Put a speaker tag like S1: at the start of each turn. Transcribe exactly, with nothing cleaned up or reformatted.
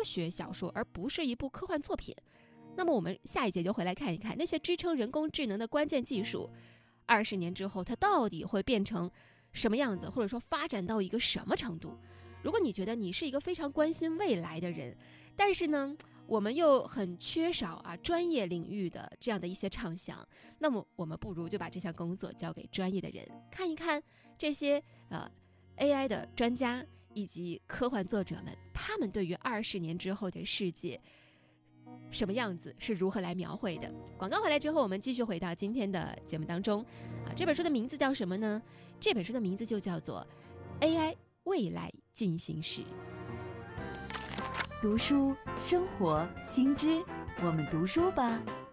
S1: 学小说，而不是一部科幻作品。那么我们下一节就回来看一看那些支撑人工智能的关键技术，二十年之后它到底会变成什么样子，或者说发展到一个什么程度。如果你觉得你是一个非常关心未来的人，但是呢我们又很缺少啊专业领域的这样的一些畅想，那么我们不如就把这项工作交给专业的人，看一看这些呃 A I 的专家以及科幻作者们，他们对于二十年之后的世界什么样子是如何来描绘的。广告回来之后，我们继续回到今天的节目当中啊。这本书的名字叫什么呢？这本书的名字就叫做 A I 未来进行时。
S2: 读书生活新知，我们读书吧。